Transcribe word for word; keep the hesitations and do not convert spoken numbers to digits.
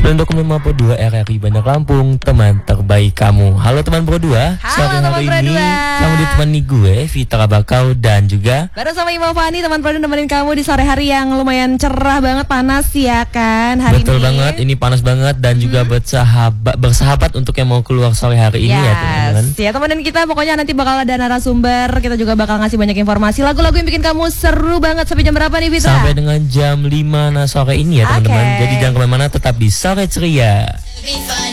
sembilan puluh dua koma dua R R I Bandar Lampung, teman terbaik kamu. Halo teman Pro dua. Sore hari ini kamu ditemani gue Fitra Bakau dan juga baru sama Imam Fani, teman Pro nemenin kamu di sore hari yang lumayan cerah banget, panas ya kan hari betul ini. banget, ini panas banget dan hmm. juga bersahabat bersahabat untuk yang mau keluar sore hari ini yes. ya teman-teman. Ya temenin kita, pokoknya nanti bakal ada narasumber, kita juga bakal ngasih banyak informasi, lagu-lagu yang bikin kamu seru banget. Sampai jam berapa nih Fitra? Sampai dengan jam lima nah sore ini ya teman-teman. Okay. Jadi jangan kemana-mana, tetap di Sore Ceria.